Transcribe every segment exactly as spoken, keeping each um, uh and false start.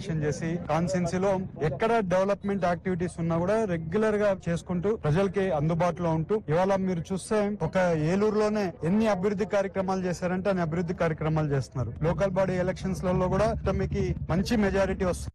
Inauguration చేసి కాన్స్టిట్యున్సీలో ఎక్కడ డెవలప్మెంట్ యాక్టివిటీస్ ఉన్నా కూడా రెగ్యులర్ గా చేసుకుంటూ ప్రజలకి అందుబాటులో ఉంటూ ఇవాళ మీరు చూస్తే ఒక ఏలూరులోనే ఎన్ని అభివృద్ధి కార్యక్రమాలు చేశారంటే అన్ని అభివృద్ధి కార్యక్రమాలు చేస్తున్నారు. లోకల్ బాడీ ఎలక్షన్స్ లలో కూడా మీకు మంచి మెజారిటీ వస్తుంది.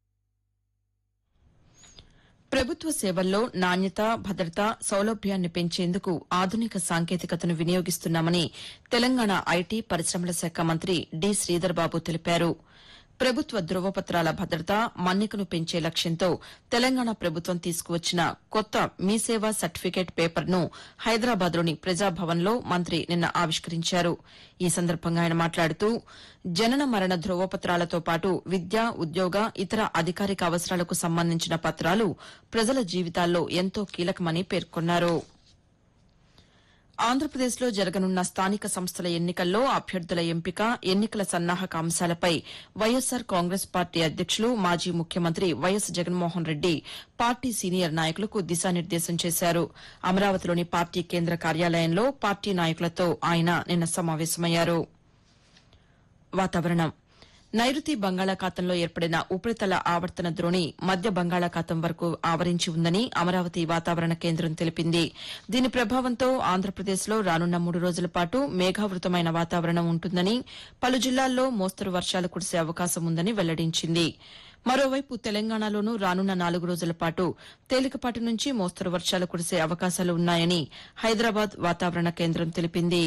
ప్రభుత్వ సేవల్లో నాణ్యత, భద్రత, సౌలభ్యాన్ని పెంచేందుకు ఆధునిక సాంకేతికతను వినియోగిస్తున్నామని తెలంగాణ ఐటీ, పరిశ్రమల శాఖ మంత్రి డి శ్రీధర్ బాబు తెలిపారు. ప్రభుత్వ ధృవపత్రాల భద్రత, మన్నికను పెంచే లక్ష్యంతో తెలంగాణ ప్రభుత్వం తీసుకువచ్చిన కొత్త మీ సేవ సర్టిఫికేట్ పేపర్ను హైదరాబాద్లోని ప్రజాభవన్లో మంత్రి నిన్న ఆవిష్కరించారు. ఈ సందర్భంగా ఆయన మాట్లాడుతూ జనన మరణ ధృవపత్రాలతో పాటు విద్య, ఉద్యోగ, ఇతర అధికారిక అవసరాలకు సంబంధించిన పత్రాలు ప్రజల జీవితాల్లో ఎంతో కీలకమని పేర్కొన్నారు. ఆంధ్రప్రదేశ్లో జరగనున్న స్థానిక సంస్థల ఎన్నికల్లో అభ్యర్థుల ఎంపిక, ఎన్నికల సన్నాహక అంశాలపై వైఎస్సార్ కాంగ్రెస్ పార్టీ అధ్యక్షులు, మాజీ ముఖ్యమంత్రి YS Jaganmohan Reddy party senior నాయకులకు దిశానిర్దేశం చేశారు. అమరావతిలోని పార్టీ కేంద్ర కార్యాలయంలో పార్టీ నాయకులతో ఆయన నిన్న సమావేశమయ్యారు. వాతావరణం. నైరుతి బంగాళాఖాతంలో ఏర్పడిన ఉపరితల ఆవర్తన ద్రోణి మధ్య బంగాళాఖాతం వరకు ఆవరించి ఉందని అమరావతి వాతావరణ కేంద్రం తెలిపింది. దీని ప్రభావంతో ఆంధ్రప్రదేశ్లో రానున్న మూడు రోజుల పాటు మేఘావృతమైన వాతావరణం ఉంటుందని, పలు జిల్లాల్లో మోస్తరు వర్షాలు కురిసే అవకాశం ఉందని వెల్లడించింది. మరోవైపు తెలంగాణలోనూ రానున్న నాలుగు రోజుల పాటు తేలికపాటి నుంచి మోస్తరు వర్షాలు కురిసే అవకాశాలు ఉన్నాయని హైదరాబాద్ వాతావరణ కేంద్రం తెలిపింది.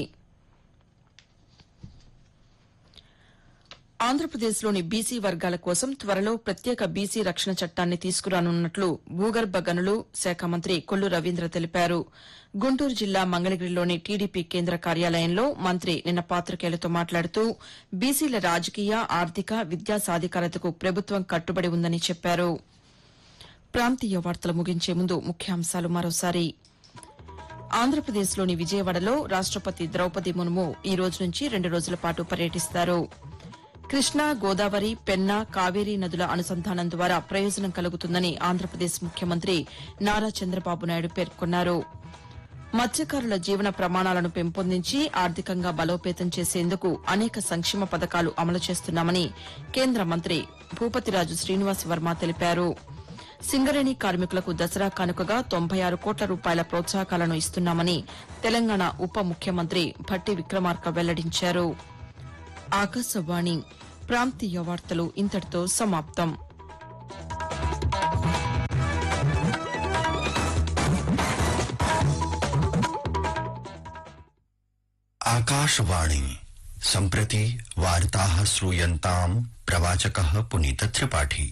ఆంధ్రప్రదేశ్లోని బీసీ వర్గాల కోసం త్వరలో ప్రత్యేక బీసీ రక్షణ చట్టాన్ని తీసుకురానున్నట్లు భూగర్భ గనులు శాఖ మంత్రి కొల్లు రవీంద్ర తెలిపారు. గుంటూరు జిల్లా మంగళగిరిలోని టీడీపీ కేంద్ర కార్యాలయంలో మంత్రి నిన్న పాతికేయులతో మాట్లాడుతూ బీసీల రాజకీయ, ఆర్థిక, విద్యా సాధికారతకు ప్రభుత్వం కట్టుబడి ఉందని చెప్పారు. ప్రాంతీయ వార్తలు ముగించే ముందు ముఖ్యాంశాలు మరోసారి. ఆంధ్రప్రదేశ్లోని విజయవాడలో రాష్టపతి ద్రౌపది ముర్ము ఈ రోజు నుంచి రెండు రోజుల పాటు పర్యటిస్తారు. కృష్ణా, గోదావరి, పెన్నా, కావేరీ నదుల అనుసంధానం ద్వారా ప్రయోజనం కలుగుతుందని ఆంధ్రప్రదేశ్ ముఖ్యమంత్రి నారా చంద్రబాబు నాయుడు పేర్కొన్నారు. మత్స్యకారుల జీవన ప్రమాణాలను పెంపొందించి ఆర్థికంగా బలోపేతం చేసేందుకు అనేక సంక్షేమ పథకాలు అమలు చేస్తున్నామని కేంద్ర మంత్రి భూపతిరాజు శ్రీనివాస్ వర్మ తెలిపారు. సింగరేణి కార్మికులకు దసరా కానుకగా తొంభై ఆరు కోట్ల రూపాయల ప్రోత్సాహకాలను ఇస్తున్నామని తెలంగాణ ఉప ముఖ్యమంత్రి భట్టి విక్రమార్క వెల్లడించారు. ఆకాశవాణి ప్రాంతీయ వార్తలు ఇంతటితో సమాప్తం. आकाशवाणी सम्प्रति वार्ताः श्रूयन्ताम् प्रवाचकः पुनीत त्रिपाठी।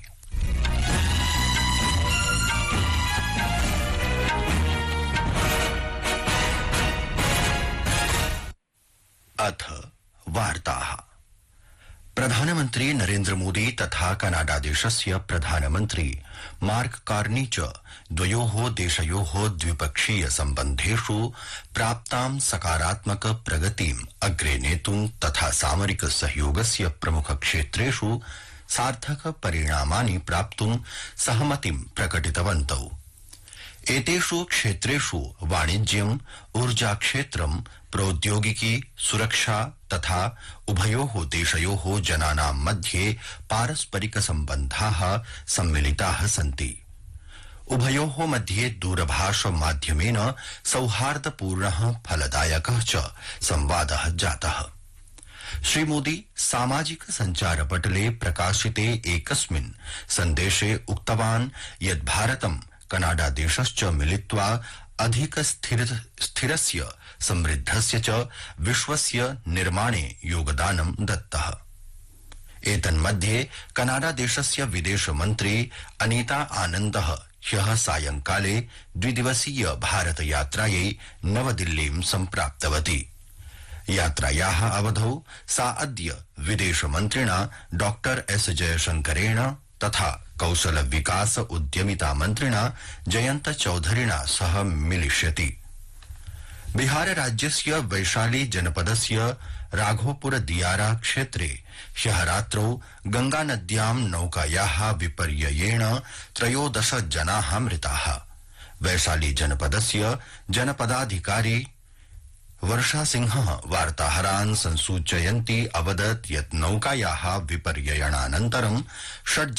अथ वार्ताः। प्रधानमन्त्री नरेन्द्र मोदी तथा कनाडा देशस्य प्रधानमन्त्री मार्क कार्नी च द्वयोः देशयोः द्विपक्षीय सम्बन्धेषु प्राप्तां सकारात्मक प्रगतिम् अग्रे नेतुं तथा सामरिक सहयोगस्य प्रमुख क्षेत्रेषु सार्थक परिणामानि प्राप्तुं सहमतिं प्रकटितवन्तौ। एतेषु क्षेत्रेषु वाणिज्यम्, ऊर्जा क्षेत्रम्, प्रौद्योगिकी, सुरक्षा तथा उभयोः देशयोः जनानां मध्ये पारस्परिक सम्बन्धाः सम्मिलिताः सन्ति। उभयोः मध्ये दूरभाष माध्यमेन सौहार्दपूर्णः फलदायकः च संवादः जातः। श्रीमोदी सामाजिक सञ्चारपटले प्रकाशिते एकस्मिन् सन्देशे उक्तवान् यत् भारतं कनाडा देशश्च मिलित्वा अधिक स्थिर स्थिरस्य समृद्धस्य च विश्वस्य निर्माणे योगदानं दत्तः। एतन्मध्ये कनाडा देशस्य विदेश मन्त्री अनीता आनन्दः ह्यः सायंकाले द्विदिवसीय भारत यात्रायै नवदिल्लीं सम्प्राप्तवती। यात्रायाः अवधौ सा अद्य विदेश मन्त्रिणा डॉक्टर एस जयशंकरेण तथा कौशल विकास उद्यमिता मन्त्रिणा जयंत चौधरिणा सह मिलिष्यति। बिहार राज्यस्य वैशाली जनपदस्य राघोपुर दियारा क्षेत्रे ह्यः रात्रौ गंगानद्यां नौकायाः विपर्ययेण त्रयोदश जनाः मृताः। वैशाली जनपदस्य जनपदाधिकारी वर्षासिंहः वार्ताहरान् संसूचयन्ती अवदत् यत् नौकायाः विपर्ययनानन्तरं षड्